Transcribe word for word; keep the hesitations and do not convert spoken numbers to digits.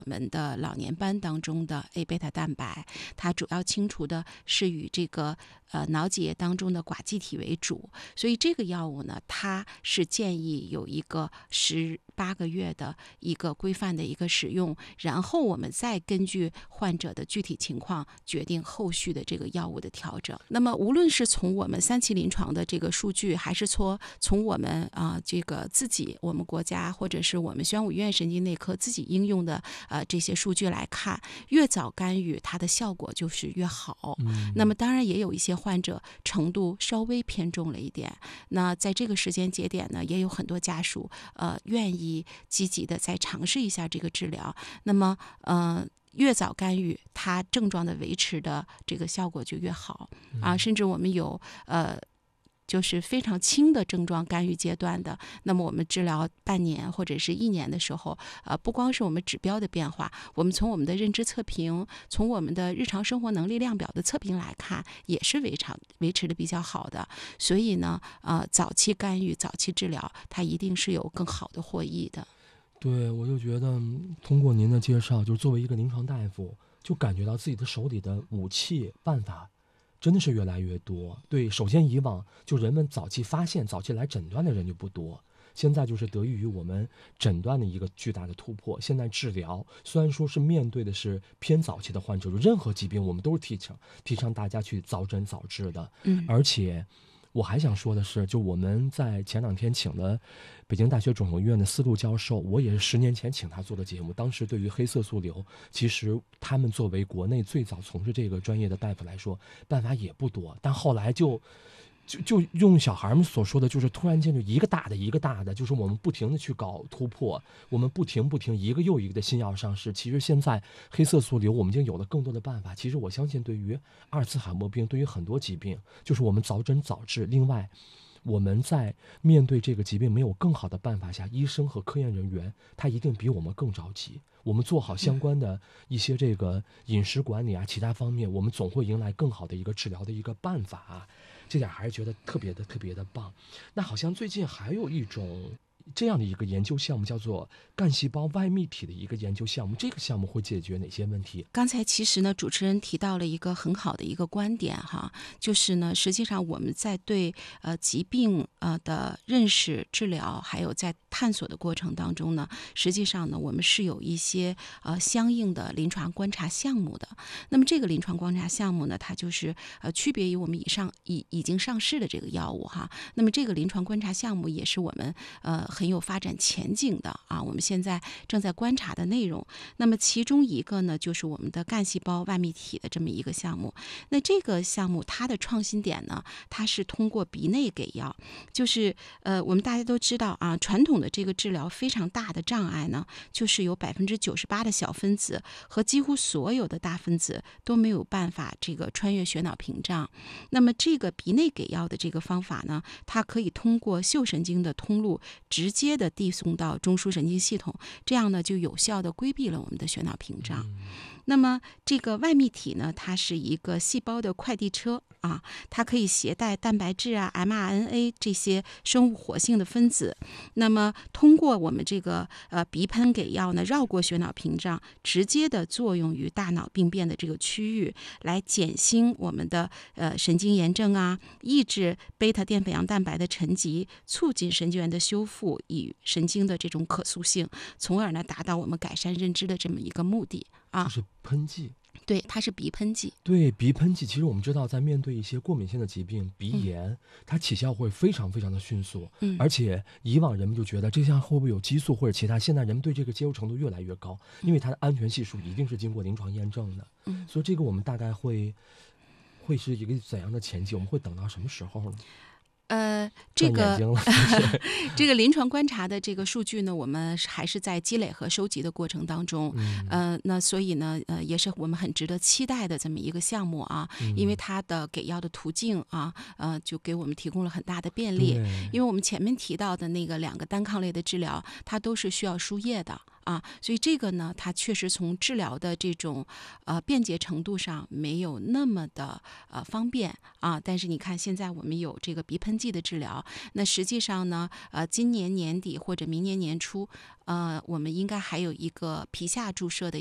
我们的老年斑当中的 A 贝塔蛋白，它主要清除的是与这个呃脑脊液当中的寡基体为主，所以这个药物呢，它是建议有一个十八个月的一个规范的一个使用，然后我们再根据患者的具体情况决定后续的这个药物的调整。那么无论是从我们三期临床的这个数据，还是说从我们啊、呃、这个自己我们国家或者是我们宣武医院神经内科自己应用的呃这些数据来看，越早干预它的效果就是越好。 嗯， 那么当然也有一些患者程度稍微偏重了一点，那在这个时间节点呢，也有很多家属呃愿意积极的再尝试一下这个治疗。那么呃越早干预，它症状的维持的这个效果就越好啊。甚至我们有呃就是非常轻的症状干预阶段的，那么我们治疗半年或者是一年的时候，呃，不光是我们指标的变化，我们从我们的认知测评，从我们的日常生活能力量表的测评来看，也是维常维持的比较好的。所以呢，呃，早期干预、早期治疗，它一定是有更好的获益的。 对，我就觉得通过您的介绍，就是作为一个临床大夫，就感觉到自己的手里的武器办法真的是越来越多。对，首先以往就人们早期发现、早期来诊断的人就不多，现在就是得益于我们诊断的一个巨大的突破。现在治疗虽然说是面对的是偏早期的患者，就任何疾病我们都是提倡提倡大家去早诊早治的。 嗯， 而且我还想说的是，就我们在前两天请了北京大学肿瘤医院的思路教授，我也是十年前请他做的节目。当时对于黑色素瘤，其实他们作为国内最早从事这个专业的大夫来说，办法也不多。但后来就就就用小孩们所说的，就是突然间就一个大的一个大的，就是我们不停的去搞突破，我们不停不停一个又一个的新药上市。其实现在黑色素瘤我们已经有了更多的办法。其实我相信，对于阿尔茨海默病，对于很多疾病，就是我们早诊早治。另外，我们在面对这个疾病没有更好的办法下，医生和科研人员他一定比我们更着急。我们做好相关的一些这个饮食管理啊，其他方面，我们总会迎来更好的一个治疗的一个办法啊。这点还是觉得特别的特别的棒。那好像最近还有一种这样的一个研究项目，叫做干细胞外泌体的一个研究项目。这个项目会解决哪些问题？ 刚才其实呢，主持人提到了一个很好的一个观点哈，就是呢，实际上我们在对呃疾病呃的认识、治疗，还有在探索的过程当中呢，实际上呢，我们是有一些呃相应的临床观察项目的。那么这个临床观察项目呢，它就是呃区别于我们以上已已经上市的这个药物哈。那么这个临床观察项目也是我们呃很有发展前景的啊，我们现在正在观察的内容。那么其中一个呢，就是我们的干细胞外泌体的这么一个项目。那这个项目它的创新点呢，它是通过鼻内给药，就是呃我们大家都知道啊，传统的这个治疗非常大的障碍呢，就是有百分之九十八的小分子和几乎所有的大分子都没有办法这个穿越血脑屏障。那么这个鼻内给药的这个方法呢，它可以通过嗅神经的通路直接的递送到中枢神经系统，这样呢就有效的规避了我们的血脑屏障。那么这个外泌体呢，它是一个细胞的快递车啊，它可以携带蛋白质啊、M R N A 这些生物活性的分子。那么通过我们这个呃鼻喷给药呢，绕过血脑屏障，直接的作用于大脑病变的这个区域，来减轻我们的呃神经炎症啊，抑制贝塔淀粉样蛋白的沉积，促进神经元的修复与神经的这种可塑性，从而呢达到我们改善认知的这么一个目的啊。 就是喷剂。 对，它是鼻喷剂。 对，鼻喷剂，其实我们知道，在面对一些过敏性的疾病，鼻炎、嗯、它起效会非常非常的迅速。 嗯， 而且以往人们就觉得这项会不会有激素或者其他，现在人们对这个接受程度越来越高，因为它的安全系数一定是经过临床验证的。 嗯， 所以这个我们大概会会是一个怎样的前景？我们会等到什么时候呢？ 呃，这个是这个临床观察的这个数据呢，我们还是在积累和收集的过程当中。 嗯、 呃，那所以呢，呃，也是我们很值得期待的这么一个项目啊， 嗯、 因为它的给药的途径啊，呃，就给我们提供了很大的便利。因为我们前面提到的那个两个单抗类的治疗，它都是需要输液的啊，所以这个呢，它确实从治疗的这种呃便捷程度上没有那么的呃方便啊。但是你看，现在我们有这个鼻喷剂的治疗，那实际上呢，呃，今年年底或者明年年初，呃，我们应该还有一个皮下注射的